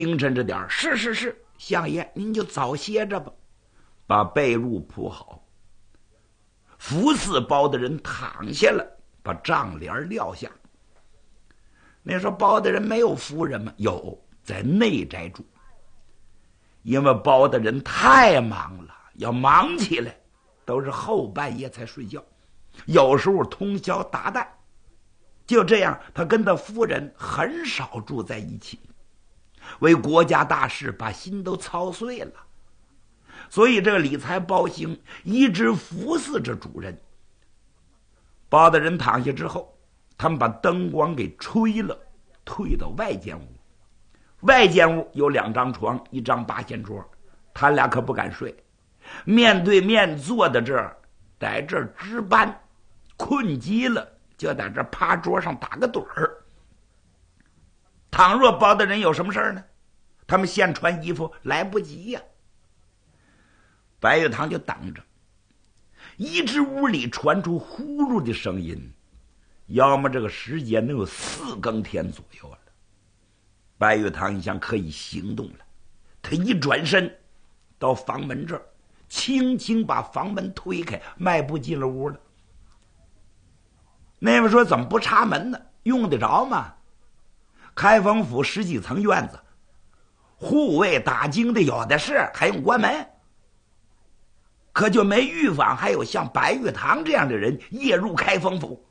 应承着点是，相爷您就早歇着吧。把被褥铺好，服侍包大人躺下了，把帐帘撂下。那时候包大人没有夫人吗？有，在内宅住。因为包大人太忙了，要忙起来都是后半夜才睡觉，有时候通宵达旦。就这样，他跟他夫人很少住在一起，为国家大事把心都操碎了。所以这个理财包兴一直服侍着主人。包大人躺下之后，他们把灯光给吹了，退到外间屋。外间屋有2张床，1张8仙桌，他俩可不敢睡，面对面坐在这儿，在这儿值班，困极了就在这趴桌上打个盹儿。倘若包大人有什么事儿呢，他们现穿衣服来不及呀。白玉堂就等着，一直屋里传出呼噜的声音，要么这个时间能有4更天左右了。白玉堂一想可以行动了，他一转身到房门这儿，轻轻把房门推开，迈步进了屋了。那位说怎么不插门呢？用得着吗？开封府10几层院子，护卫打更的有的是，还用关门？可就没预防还有像白玉堂这样的人夜入开封府。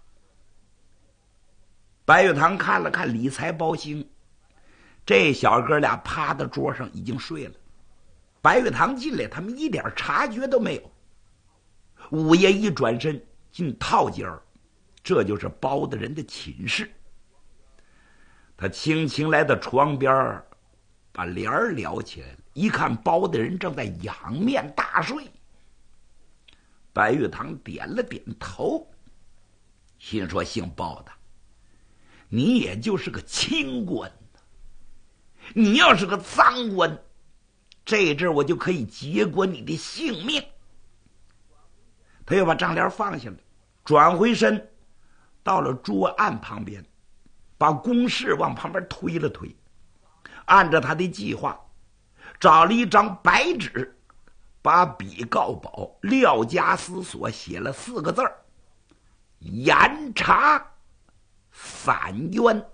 白玉堂看了看理财包兴，这小哥俩趴在桌上已经睡了。白玉堂进来，他们一点察觉都没有。午夜一转身进套间儿，这就是包大人的寝室。他轻轻来到床边，把帘儿撩起来了，一看包大人正在仰面大睡。白玉堂点了点头，心说姓包的，你也就是个清官，你要是个赃官，这阵我就可以结果你的性命。他又把帐帘放下了，转回身到了桌案旁边，把公事往旁边推了推，按照他的计划找了一张白纸，把笔告宝，料加思索，写了4个字：严查散冤。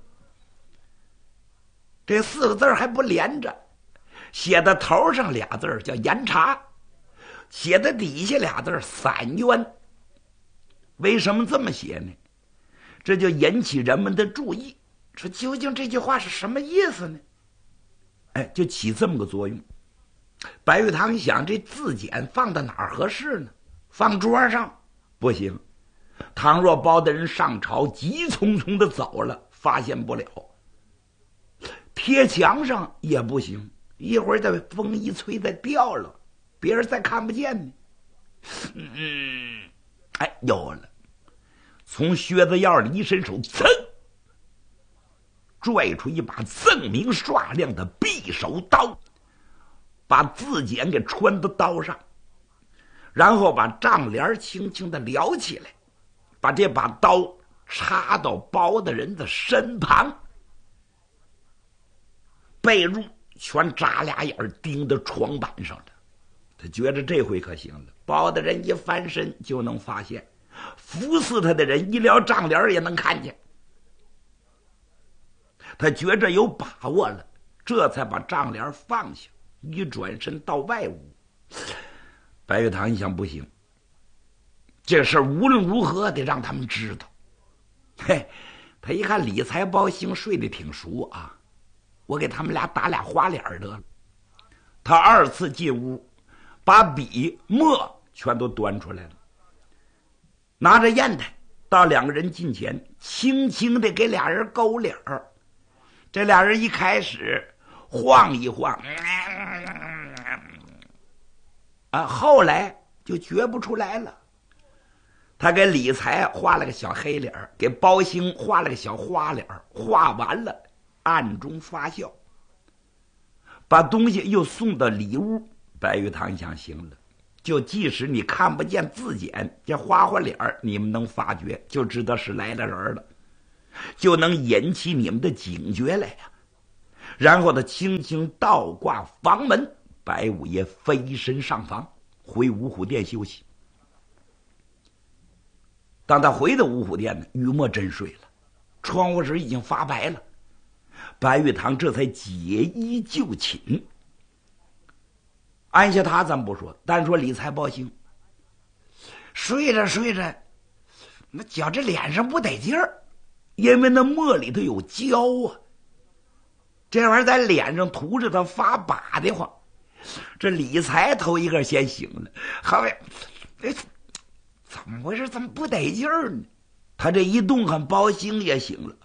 这4个字还不连着，写在头上俩字叫严查，写在底下俩字散冤。为什么这么写呢？这就引起人们的注意，说究竟这句话是什么意思呢？就起这么个作用。白玉堂想，这字简放到哪儿合适呢？放桌上不行，倘若包大人上朝急匆匆的走了，发现不了。贴墙上也不行，一会儿再风一吹再掉了，别人再看不见呢。有了，从靴子腰里一伸手，噌，拽出一把锃明刷亮的匕首刀，把字简给穿到刀上，然后把帐帘轻轻的撩起来，把这把刀插到包大人的身旁，被褥全扎俩眼盯到床板上了。他觉得这回可行了，包大人一翻身就能发现，服侍他的人一撩帐帘也能看见。他觉着有把握了，这才把帐帘放下，一转身到外屋。白玉堂一想，不行，这事无论如何得让他们知道。他一看理财包兴睡得挺熟啊，我给他们俩打俩花脸得了。他2次进屋，把笔墨全都端出来了，拿着砚台到2个人近前，轻轻地给俩人勾脸儿。这俩人一开始晃一晃，后来就觉不出来了。他给理财画了个小黑脸，给包兴画了个小花脸，画完了暗中发笑，把东西又送到里屋。白玉堂想，行了，就即使你看不见字简，这花脸你们能发觉，就知道是来了人了，就能引起你们的警觉来呀。 然后他轻轻倒挂房门，白五爷飞身上房，回五虎殿休息。当他回到五虎殿呢，雨墨真睡了，窗户纸已经发白了。白玉堂这才解衣就寝。安下他咱不说，单说李才包兴，睡着睡着，那觉着脸上不得劲儿，因为那墨里头有胶啊，这玩意儿在脸上涂着他发把的慌。这李才头一个先醒了，好像怎么回事？怎么不得劲儿呢？他这一动弹，包兴也醒了。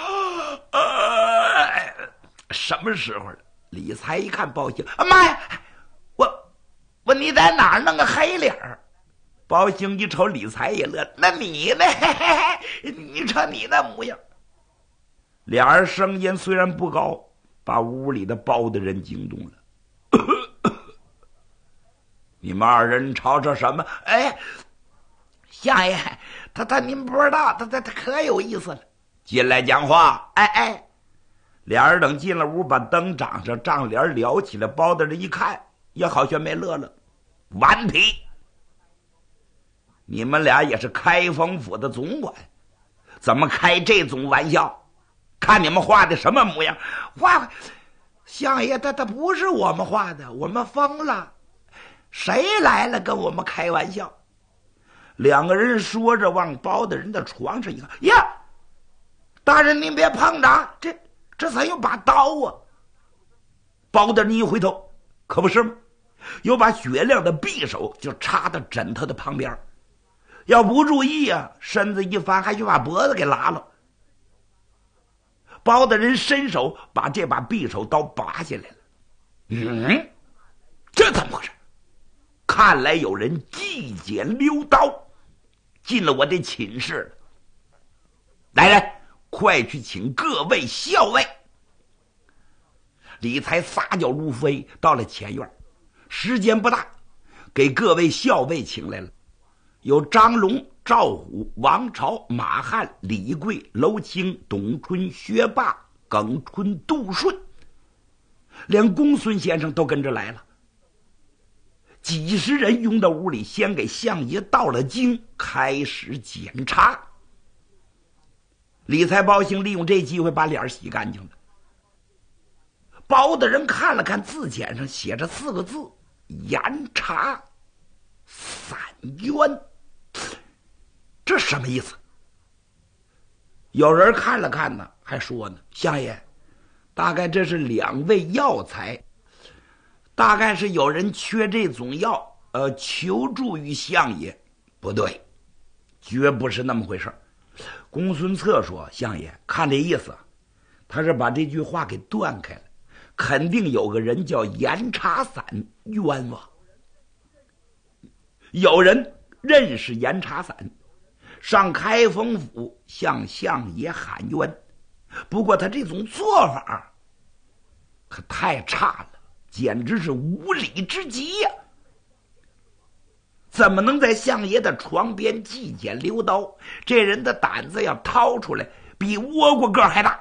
什么时候了？李才一看包兴，妈呀！我你在哪儿弄个黑脸儿？包兴一瞅李才也乐，那你呢？你瞅你那模样。俩人声音虽然不高，把屋里的包的人惊动了。你们二人吵吵什么？哎，相爷，他您不知道，他可有意思了。进来讲话。哎，俩人等进了屋，把灯掌上，帐帘撩起来，包的人一看，也好像没乐了。顽皮！你们俩也是开封府的总管，怎么开这种玩笑？看你们画的什么模样？相爷，他不是我们画的，我们疯了。谁来了跟我们开玩笑？两个人说着，往包的人的床上一看，呀，大人您别碰着，这才有把刀啊！包的人一回头，可不是吗？有把雪亮的匕首就插到枕头的旁边，要不注意啊，身子一翻，还就把脖子给拉了。包的人伸手把这把匕首刀拔下来了。这怎么回事？看来有人计捡溜刀，进了我的寝室了。来人，快去请各位校尉。李才撒脚如飞，到了前院，时间不大，给各位校尉请来了，有张龙、赵虎、王朝、马汉、李贵、娄清、董春、薛霸、耿春、杜顺，连公孙先生都跟着来了。几十人拥到屋里，先给相爷道了经，开始检查。李才包兴利用这机会把脸洗干净了。包的人看了看字简上写着4个字：严查散冤。这什么意思？有人看了看呢，还说呢，相爷，大概这是2味药材，大概是有人缺这种药，求助于相爷。不对，绝不是那么回事。公孙策说，相爷，看这意思，他是把这句话给断开了，肯定有个人叫严查散冤枉。有人认识严查散，上开封府向相爷喊冤，不过他这种做法可太差了，简直是无理之极呀！怎么能在相爷的床边计捡溜刀？这人的胆子要掏出来，比倭瓜个还大。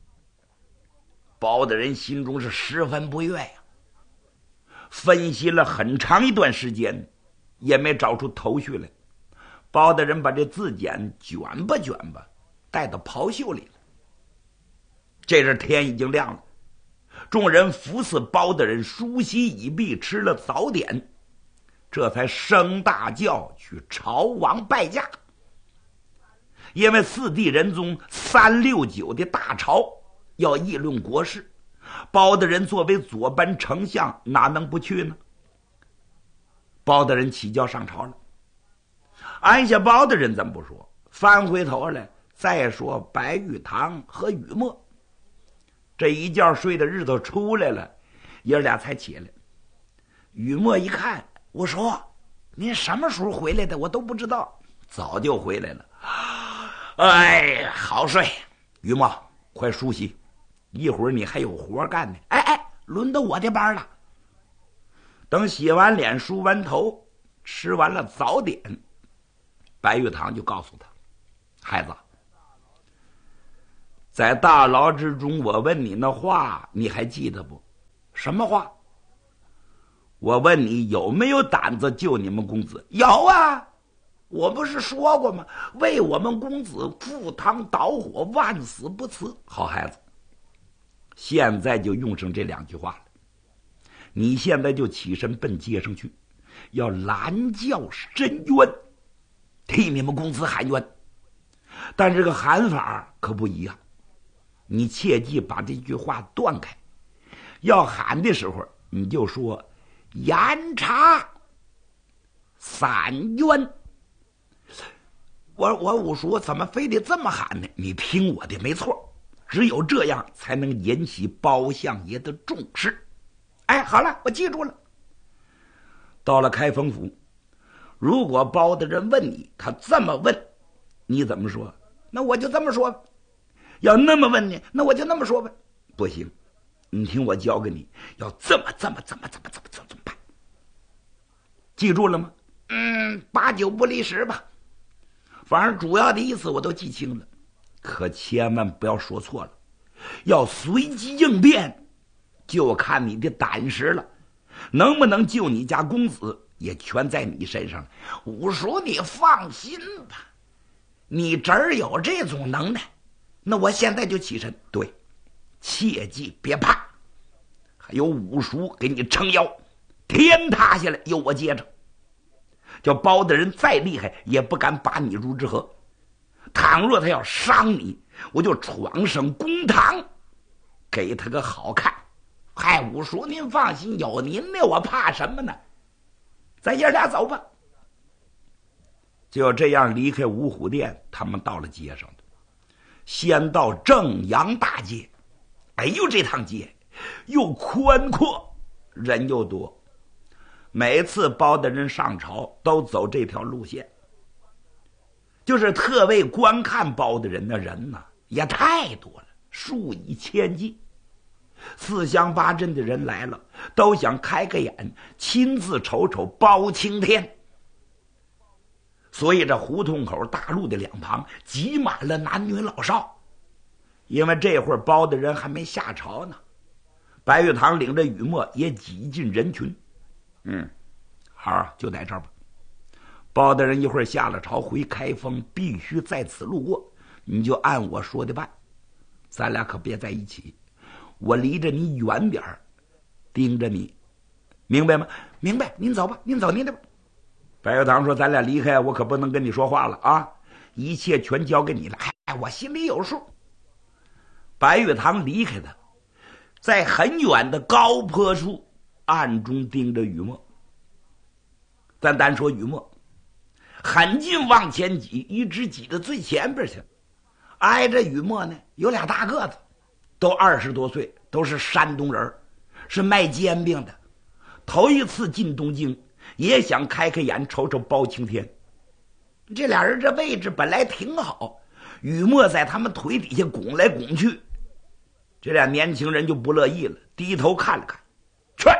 包的人心中是十分不悦呀，分析了很长一段时间，也没找出头绪来。包的人把这字简卷吧卷吧，带到袍袖里了。这阵天已经亮了，众人服侍包的人梳洗已毕，吃了早点，这才升大轿去朝王拜驾。因为4帝仁宗369的大朝要议论国事，包大人作为左班丞相，哪能不去呢？包大人起轿上朝了。安下包大人咱不说，翻回头来再说白玉堂和雨墨。这一觉睡的日头出来了，爷俩才起来。雨墨一看，我说您什么时候回来的？我都不知道。早就回来了。哎，好睡。雨墨，快梳洗，一会儿你还有活干呢。哎，轮到我这班了。等洗完脸梳完头，吃完了早点，白玉堂就告诉他，孩子， 在大牢之中，我问你那话，你还记得不？什么话？我问你有没有胆子救你们公子？有啊，我不是说过吗？为我们公子赴汤蹈火，万死不辞。好孩子，现在就用上这2句话了。你现在就起身奔街上去，要拦轿申冤，替你们公子喊冤。但这个喊法可不一样，你切记把这句话断开。要喊的时候，你就说严查散冤。我五叔怎么非得这么喊呢？你听我的没错，只有这样才能引起包相爷的重视。哎，好了，我记住了。到了开封府，如果包大人问你，他这么问，你怎么说？那我就这么说。要那么问你，那我就那么说呗。不行，你听我教给你，要这么办。记住了吗？8、9不离10吧。反正主要的意思我都记清了，可千万不要说错了，要随机应变，就看你的胆识了。能不能救你家公子，也全在你身上了。五叔，你放心吧，你这儿有这种能耐，那我现在就起身。对，切记别怕，还有五叔给你撑腰，天塌下来有我接着。叫包大人再厉害也不敢把你入之河，倘若他要伤你，我就闯上公堂，给他个好看。嗨，五叔您放心，有您的我怕什么呢？咱爷俩走吧。就这样离开五虎殿，他们到了街上的，先到正阳大街。哎呦，这趟街又宽阔，人又多。每次包大人上朝都走这条路线，就是特为观看包大人的人呢，也太多了，数以千计。4乡8镇的人来了，都想开个眼，亲自瞅瞅包青天。所以这胡同口大路的两旁挤满了男女老少，因为这会儿包大人还没下朝呢。白玉堂领着雨墨也挤进人群。好，就在这儿吧。包大人一会儿下了朝回开封，必须在此路过，你就按我说的办。咱俩可别在一起，我离着你远点儿，盯着你，明白吗？明白。您走吧，您走您的吧。白玉堂说：“咱俩离开，我可不能跟你说话了啊！一切全交给你了。哎，我心里有数。”白玉堂离开他，在很远的高坡处暗中盯着雨墨。咱单说雨墨，很近往前挤，一直挤到最前边去。挨着雨墨呢，有俩大个子，都20多岁，都是山东人，是卖煎饼的。头一次进东京，也想开开眼，瞅瞅包青天。这俩人这位置本来挺好，雨墨在他们腿底下拱来拱去，这俩年轻人就不乐意了，低头看了看，去！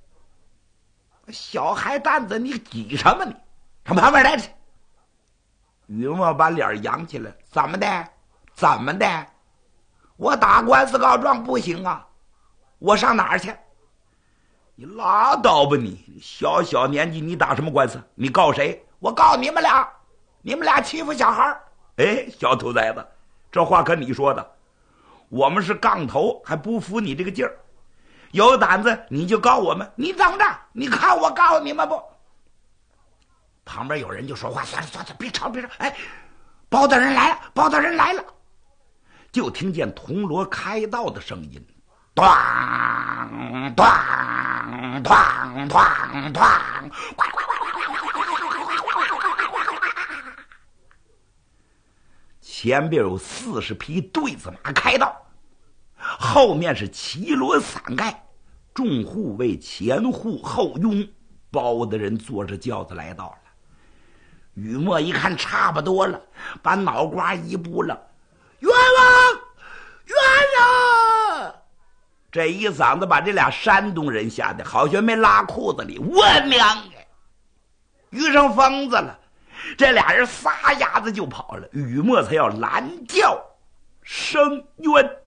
小孩蛋子，你挤什么你？上旁边来去！雨墨把脸扬起来，怎么的？怎么的？我打官司告状不行啊，我上哪儿去？你拉倒吧你！小年纪你打什么官司？你告谁？我告你们俩，你们俩欺负小孩。哎，小兔崽子，这话可你说的，我们是杠头，还不服你这个劲儿。有胆子你就告我们，你等着，你看我告你们不？旁边有人就说话，算了，别吵。哎，包大人来了，包大人来了！就听见铜锣开道的声音，咚咚咚咚咚，前边有40匹对子马开道，后面是旗罗伞盖，众护卫前护后拥。包大人坐着轿子来到了。雨墨一看差不多了，把脑瓜一拨了，冤枉冤枉！这一嗓子把这俩山东人吓得好像没拉裤子里，我娘哎，遇上疯子了！这俩人撒丫子就跑了，雨墨才要拦轿伸冤。